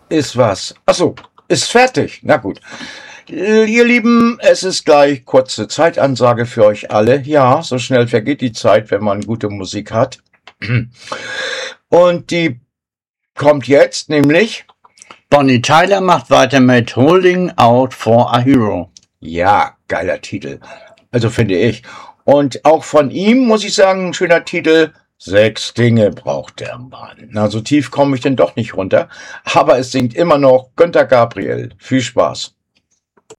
Ist was. Achso, ist fertig. Na gut. Ihr Lieben, es ist gleich kurze Zeitansage für euch alle. Ja, so schnell vergeht die Zeit, wenn man gute Musik hat. Und die kommt jetzt, nämlich... Bonnie Tyler macht weiter mit Holding Out for a Hero. Ja, geiler Titel. Also finde ich. Und auch von ihm, muss ich sagen, ein schöner Titel. 6 Dinge braucht der Mann. Na, so tief komme ich denn doch nicht runter. Aber es singt immer noch Günter Gabriel. Viel Spaß.